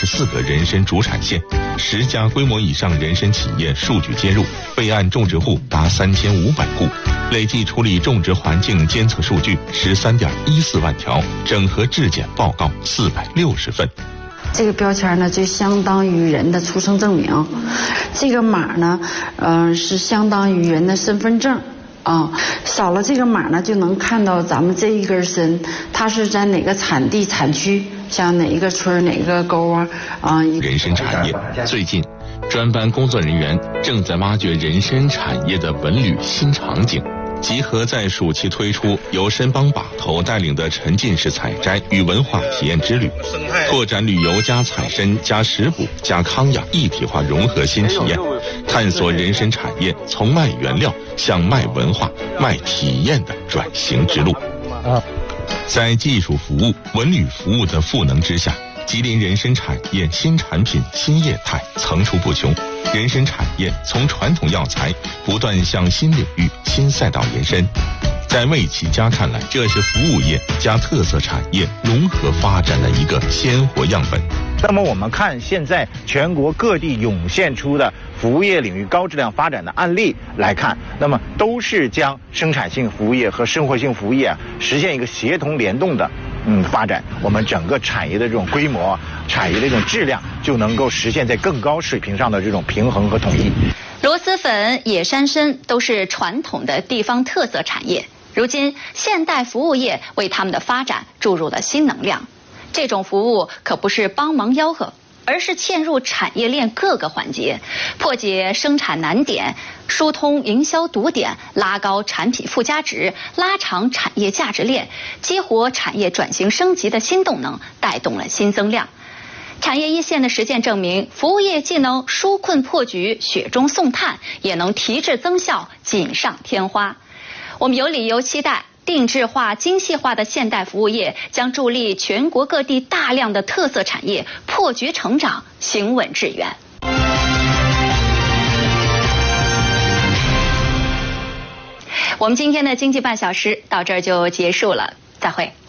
24个人参主产县，10家规模以上人参企业数据接入，备案种植户达3500户，累计处理种植环境监测数据13.14万条，整合质检报告460份。 这个标签呢，就相当于人的出生证明，这个码呢，是相当于人的身份证。扫了这个码呢，就能看到咱们这一根参，它是在哪个产地产区，像哪一个村哪个沟啊。 人参产业最近，专班工作人员正在挖掘人参产业的文旅新场景，集合在暑期推出由参帮把头带领的沉浸式采摘与文化体验之旅，拓展旅游加采参加食补加康养一体化融合新体验，探索人参产业从卖原料向卖文化、卖体验的转型之路。在技术服务、文旅服务的赋能之下，吉林人参产业新产品、新业态层出不穷。人参产业从传统药材不断向新领域、新赛道延伸。在魏启佳看来，这是服务业加特色产业融合发展的一个鲜活样本。 那么我们看现在全国各地涌现出的服务业领域高质量发展的案例来看，那么都是将生产性服务业和生活性服务业实现一个协同联动的发展，我们整个产业的这种规模、产业的这种质量就能够实现在更高水平上的这种平衡和统一。 螺蛳粉、野山参都是传统的地方特色产业，如今现代服务业为他们的发展注入了新能量。这种服务可不是帮忙吆喝，而是嵌入产业链各个环节，破解生产难点，疏通营销堵点，拉高产品附加值，拉长产业价值链，激活产业转型升级的新动能，带动了新增量。产业一线的实践证明，服务业既能纾困破局、雪中送炭，也能提质增效、锦上添花。我们有理由期待定制化、精细化的现代服务业将助力全国各地大量的特色产业破局成长、行稳致远。我们今天的经济半小时到这儿就结束了，再会。